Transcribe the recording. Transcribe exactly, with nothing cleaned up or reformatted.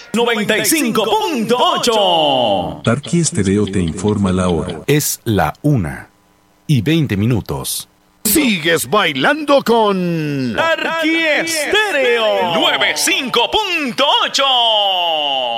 noventa y cinco punto ocho. Tarqui Estéreo te informa la hora. Es la una y veinte minutos. Sigues bailando con Tarqui Estéreo noventa y cinco punto ocho.